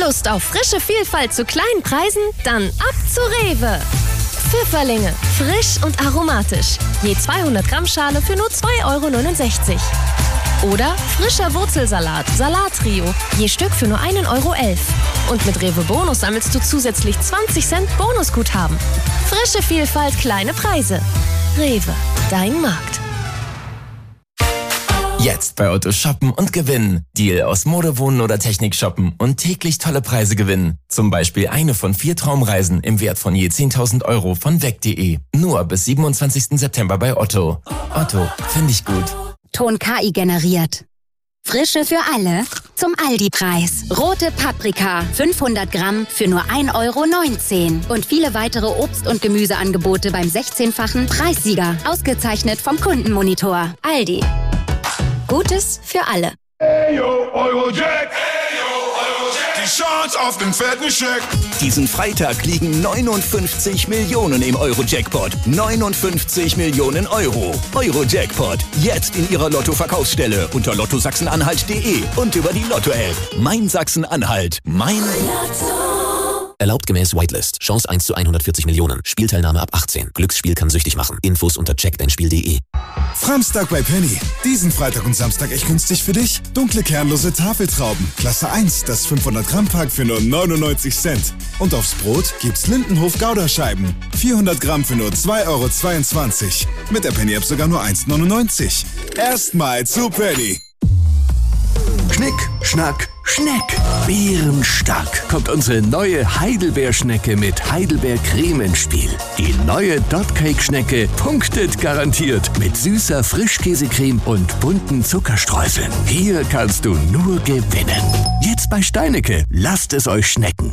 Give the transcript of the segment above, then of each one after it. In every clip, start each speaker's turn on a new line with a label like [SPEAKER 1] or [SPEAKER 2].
[SPEAKER 1] Lust auf frische Vielfalt zu kleinen Preisen? Dann ab zu Rewe. Pfifferlinge, frisch und aromatisch. Je 200 Gramm Schale für nur 2,69 €. Oder frischer Wurzelsalat, Salattrio, je Stück für nur 1,11 €. Und mit Rewe Bonus sammelst du zusätzlich 20 Cent Bonusguthaben. Frische Vielfalt, kleine Preise. Rewe, dein Markt.
[SPEAKER 2] Jetzt bei Otto shoppen und gewinnen. Deal aus Mode, Wohnen oder Technik shoppen und täglich tolle Preise gewinnen. Zum Beispiel eine von 4 Traumreisen im Wert von je 10.000 € von weg.de. Nur bis 27. September bei Otto. Otto, finde ich gut.
[SPEAKER 3] Ton KI generiert. Frische für alle zum Aldi-Preis. Rote Paprika, 500 Gramm für nur 1,19 € Und viele weitere Obst- und Gemüseangebote beim 16-fachen Preissieger. Ausgezeichnet vom Kundenmonitor. Aldi. Gutes für alle.
[SPEAKER 4] Hey yo, Eurojack! Die Chance auf den fetten Scheck!
[SPEAKER 5] Diesen Freitag liegen 59 Millionen im Euro-Jackpot. 59 Millionen €. Euro-Jackpot. Jetzt in Ihrer Lotto-Verkaufsstelle unter lottosachsen-anhalt.de und über die Lotto-App. Mein Sachsen-Anhalt. Mein Lotto.
[SPEAKER 6] Erlaubt gemäß Whitelist. Chance 1 zu 140 Millionen. Spielteilnahme ab 18. Glücksspiel kann süchtig machen. Infos unter checkdeinspiel.de.
[SPEAKER 7] Framstag bei Penny. Diesen Freitag und Samstag echt günstig für dich. Dunkle kernlose Tafeltrauben. Klasse 1, das 500 Gramm Pack für nur 99 Cent. Und aufs Brot gibt's Lindenhof Gouda-Scheiben. 400 Gramm für nur 2,22 €. Mit der Penny-App sogar nur 1,99 €. Erstmal zu Penny.
[SPEAKER 8] Schnick, Schnack, Schneck. Bärenstark kommt unsere neue Heidelbeerschnecke mit Heidelbeercreme ins Spiel. Die neue Dotcake-Schnecke punktet garantiert mit süßer Frischkäsecreme und bunten Zuckerstreuseln. Hier kannst du nur gewinnen. Jetzt bei Steinecke. Lasst es euch schmecken.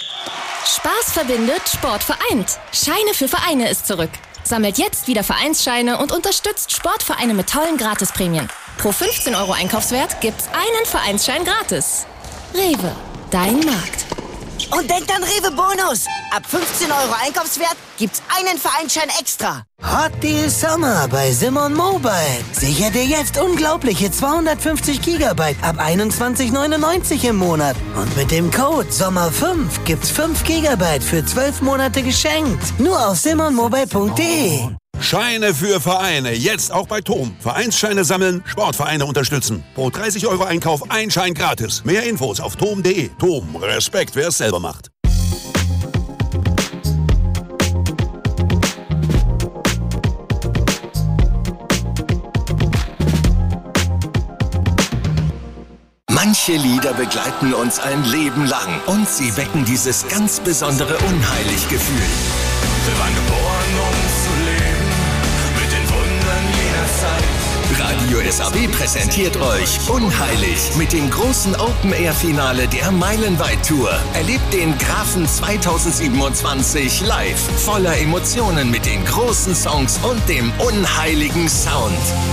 [SPEAKER 1] Spaß verbindet, Sport vereint. Scheine für Vereine ist zurück. Sammelt jetzt wieder Vereinsscheine und unterstützt Sportvereine mit tollen Gratisprämien. Pro 15 € Einkaufswert gibt's einen Vereinsschein gratis. Rewe, dein Markt.
[SPEAKER 9] Und denkt an Rewe Bonus. Ab 15 € Einkaufswert gibt's einen Vereinsschein extra. Hot Deal Summer bei Simon Mobile. Sicher dir jetzt unglaubliche 250 GB ab 21,99 € im Monat. Und mit dem Code SOMMER5 gibt's 5 GB für 12 Monate geschenkt. Nur auf simonmobile.de.
[SPEAKER 10] Scheine für Vereine, jetzt auch bei TOM. Vereinsscheine sammeln, Sportvereine unterstützen. Pro 30 € Einkauf ein Schein gratis. Mehr Infos auf tom.de. TOM, Respekt, wer es selber macht.
[SPEAKER 5] Manche Lieder begleiten uns ein Leben lang und sie wecken dieses ganz besondere Unheilig-Gefühl.
[SPEAKER 4] Wir waren geboren, um zu leben, mit den Wundern jener Zeit.
[SPEAKER 5] Radio SAW präsentiert euch Unheilig mit dem großen Open-Air-Finale der Meilenweit-Tour. Erlebt den Grafen 2027 live, voller Emotionen mit den großen Songs und dem unheiligen Sound.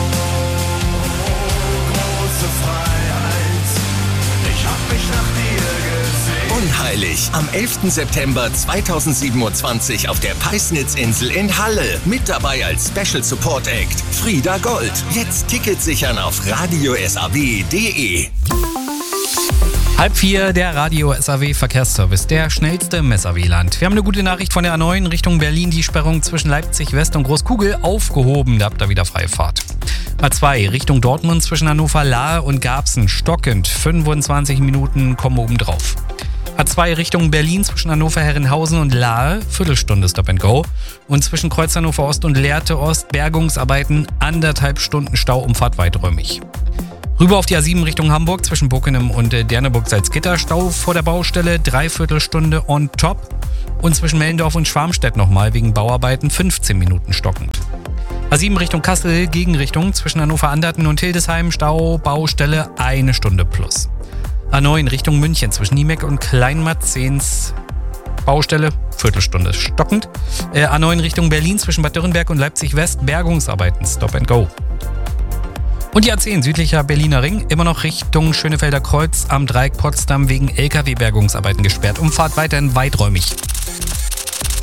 [SPEAKER 4] Große Freiheit, ich hab mich nach dir gesehen.
[SPEAKER 5] Unheilig am 11. September 2027 auf der Peisnitzinsel in Halle. Mit dabei als Special Support Act Frieda Gold. Jetzt Tickets sichern auf radiosaw.de.
[SPEAKER 11] 3:30, der Radio SAW Verkehrsservice, der schnellste im SAW-Land. Wir haben eine gute Nachricht von der A9 Richtung Berlin. Die Sperrung zwischen Leipzig West und Großkugel aufgehoben. Da habt ihr wieder freie Fahrt. A2 Richtung Dortmund zwischen Hannover Lahe und Garbsen stockend. 25 Minuten kommen obendrauf. A2 Richtung Berlin zwischen Hannover Herrenhausen und Lahe, Viertelstunde Stop and Go. Und zwischen Kreuz Hannover Ost und Lehrte Ost Bergungsarbeiten, 1,5 Stunden Stauumfahrt weiträumig. Rüber auf die A7 Richtung Hamburg zwischen Bockenem und Derneburg-Salzgitter, Stau vor der Baustelle, 3/4 Stunde on top. Und zwischen Mellendorf und Schwarmstedt nochmal wegen Bauarbeiten 15 Minuten stockend. A7 Richtung Kassel, Gegenrichtung zwischen Hannover-Anderten und Hildesheim, Stau, Baustelle, 1 Stunde plus. A9 Richtung München zwischen Niemek und Kleinmarzens, Baustelle, Viertelstunde stockend. A9 Richtung Berlin zwischen Bad Dürrenberg und Leipzig West, Bergungsarbeiten, Stop and Go. Und die A10 südlicher Berliner Ring, immer noch Richtung Schönefelder Kreuz am Dreieck Potsdam wegen LKW-Bergungsarbeiten gesperrt. Umfahrt weiterhin weiträumig.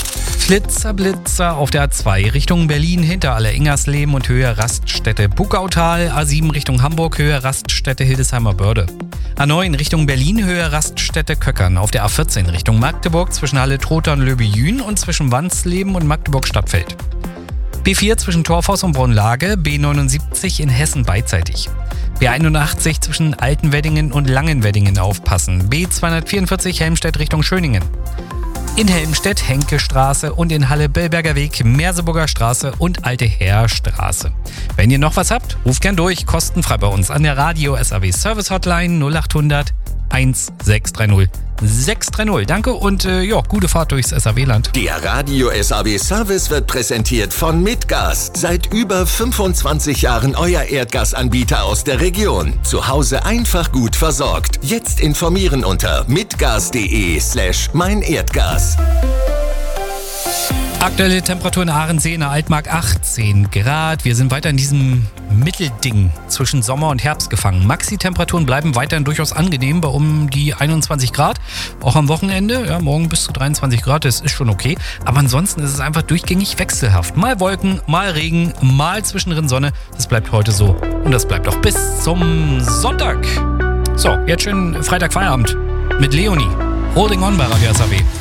[SPEAKER 11] Blitzer, Blitzer auf der A2 Richtung Berlin, Hinterhalle, Ingersleben und Höhe Raststätte Buckautal. A7 Richtung Hamburg, Höhe Raststätte Hildesheimer Börde. A9 Richtung Berlin, Höhe Raststätte Köckern. Auf der A14 Richtung Magdeburg zwischen Halle Trotha und Löbejün und zwischen Wandsleben und Magdeburg Stadtfeld. B4 zwischen Torfhaus und Braunlage, B79 in Hessen beidseitig. B81 zwischen Altenweddingen und Langenweddingen aufpassen. B244 Helmstedt Richtung Schöningen. In Helmstedt Henke-Straße und in Halle Bellberger Weg, Merseburger Straße und Alte Heerstraße. Wenn ihr noch was habt, ruft gern durch, kostenfrei bei uns an der Radio SAW Service Hotline 0800 1630 630. Danke und gute Fahrt durchs SAW-Land.
[SPEAKER 5] Der Radio SAW Service wird präsentiert von Mitgas. Seit über 25 Jahren euer Erdgasanbieter aus der Region. Zu Hause einfach gut versorgt. Jetzt informieren unter mitgas.de/meinerdgas.
[SPEAKER 11] Aktuelle Temperatur in Ahrensee in der Altmark 18 Grad. Wir sind weiter in diesem Mittelding zwischen Sommer und Herbst gefangen. Maxi-Temperaturen bleiben weiterhin durchaus angenehm bei um die 21 Grad. Auch am Wochenende, ja, morgen bis zu 23 Grad, das ist schon okay. Aber ansonsten ist es einfach durchgängig wechselhaft. Mal Wolken, mal Regen, mal zwischendrin Sonne. Das bleibt heute so. Und das bleibt auch bis zum Sonntag. So, jetzt schön Freitag Feierabend mit Leonie. Holding on bei Radio SAW.